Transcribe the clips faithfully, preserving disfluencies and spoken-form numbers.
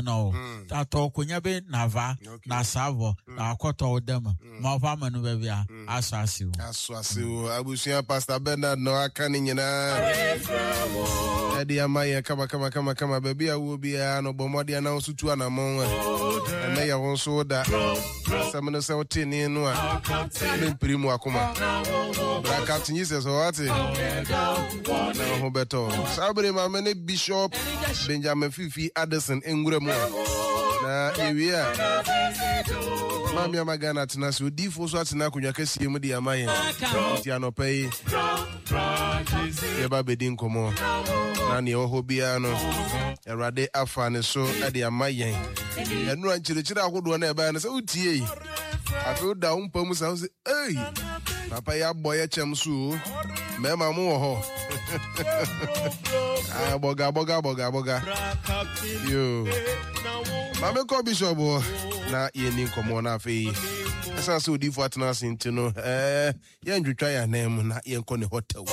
no. Tato kunyabe nava na savo na akoto odem. Ma fa manu be bia asase wo. Asase wo abusia Pastor Bernard no aka ni nyina. Edi amaye kama kama kama kama baby awo bia no bomode na osutu anamon. Na ya won so da. Sameno se otini no a. Ben primo akoma. Bra Captain Jesus owate. Na ho beto. Sabre ma mene Bishop Benjamin Fifi Addison Enguremu. Na ewia. Mami amagana tena so difo so atena kunwa kasie mu di amaye. Ti anopai. Yeba bedin komo. Na ne ho bia no. Erade afa ne so ade amaye. Enu anchirekire ahodo na eba na se utie. Afi da umpa mu sa se eh. Papa ya boye chem so. Mema mu ho. Ah boga boga boga boga. Yo. Mame ko Bishop na yeni komo na fe. Asa so di for atena sintino eh ye ndwetwa ya nem na ye nko ne hotel.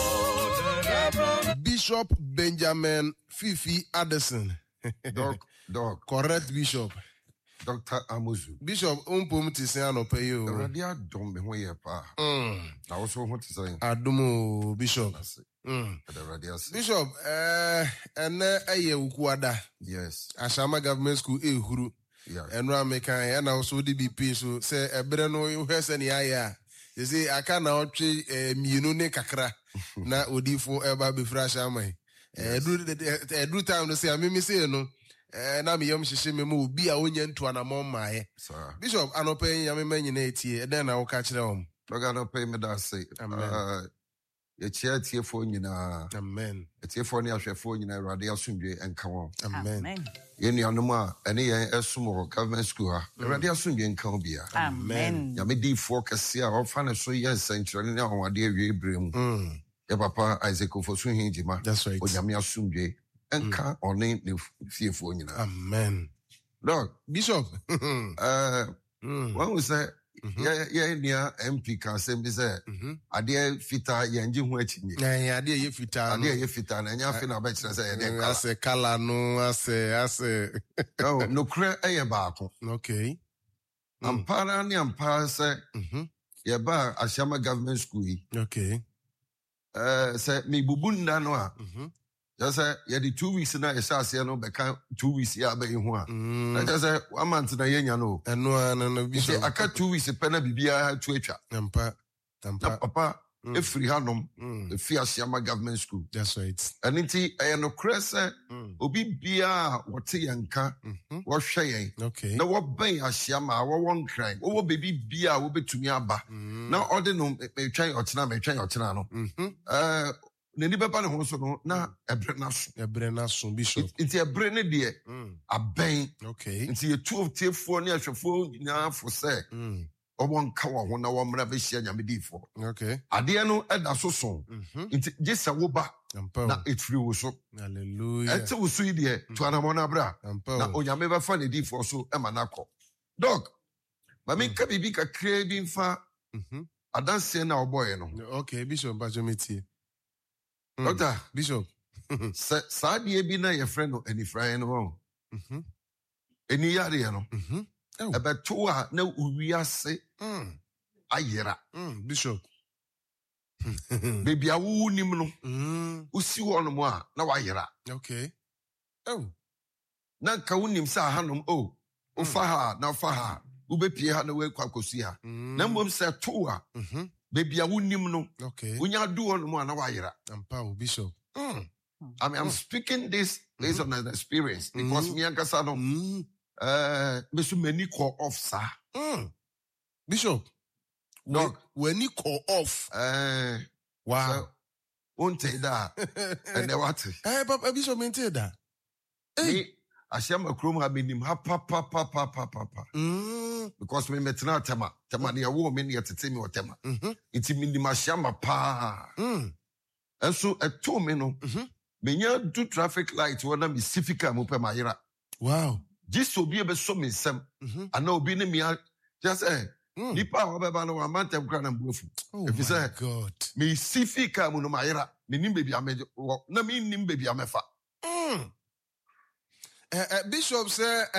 Bishop Benjamin Fifi Addison. Doc, doc. Correct Bishop. Doctor Amuzu. Bishop umpum ti se anope yo. Radia dom be ho ye pa. Mm. Na wo so ho ti say. Adumo Bishop. Mm. Bishop eh ene eye ukuada. Yes. Ashama Government School ehuru. Yeah. Enro American ya na so D B P so say ebere no yo hwese ne aya. They say aka na otwe mienu ne kakra na odifo eba be fresh amai. Eh do do time no say amemi say no. Eh na me yom hihye me mu obi a onya ntu anamon maaye. Bishop anope nya me manyi na etie den na wo ka kire om. Doga no pay me that say. Uh ye chia tie fo nyina. Amen. Tie fo ne ahwefo nyina Awurade asomdwe enka won. Amen. Ye nuanom a ene yen esum government school ha. Awurade asomdwe enka bia. Amen. Ya me di fo kase a ofa ne so ye century ne awade awie brem. Mm. Ya papa Isaac Ofosu Hinjima. That's right. Onyame asomdwe enka one ne fiefo nyina. Amen. Lord, Bishop. uh mm. When we say mm-hmm. yeah yeah near M P can say be say ade fita ye nji ho achinye. Eh ade ye fita no. Ade ye fita na nya fe na ba kire say ye de kala. Ase kala no ase ase. Oh, no kre eye baako. Okay. Ampara ni ampara say mhm. Ye ba Ashama government school yi. Okay. Eh say me bubu nda no a. Mhm. Just say ye the two weeks na ye say no be kan two weeks ya be hu a. Na just say one month na ye nya no. Eno ana na Bishop. Aka two weeks pe na bibia tu atwa. Ampa. Ampa. Na papa efri hanom efi Ashama government school. That's right. And inti e no krese obi bia wote yanka wo hwe yen. Okay. Na wo ben Ashama wo won kran. Wo baby bia wo betumi aba. Na ode no me twan otena me twan otena no. Eh nani beba ne ho so no na ebre na so. Ebre na so Bishop. Inti ebre ne de aben. Okay. Inti ye two of tiefo ne ahwefo nyina fo se. Obon ka wo ho na wo mra be hia nyamedifo. Okay. Ade no eda so so. Inti jesa wo ba na etfiri wo so. Hallelujah. Ete wo so ide to anamona bra. Na onyame be fa ne difo so e manako. Dog. Ma me ka bibi ka creating fa mhm adanse na oboy no. Okay, Bishop Bajomiti. Doctor Bishop. Sa die bi na ye friend no anifran no. Mhm. Eni yare no. Mhm. Ebe to a na uwiase mm ayera mm Bishop baby awu nim no mm usi wo no mo a na wayera. Okay. Oh na ka unim sa hanom oh o fa ha na fa ha u be pie ha na we kwa kosi ha na mbom se to a mhm baby awu nim no. Okay. Unya do wo no mo a na wayera. Ampa o Bishop. Mm. I mean I'm speaking this based on an experience because me ankasa no mm. Uh, Mister Many call off, sir. Mm. Bishop, no, when you call off, uh, wow, won't take that. And what? Eh, Papa Bishop, maintain that. Hey, I share my chrome have been him, ha, pa, pa, pa, pa, pa, pa, pa. Because me met na tema, tema ni a woman yet to tell me what tema. It's in the mashama pa. And so a two minute, me nya do traffic light when I'm Pacifica mupe mayira. Wow. Just to be able to show me some, I know being me, just eh, nipa wabeba no amantem kra na mbufu. If you say, God, me sifika mu no mayira, me nim baby ame, na me nim baby amefa. Eh, Bishop say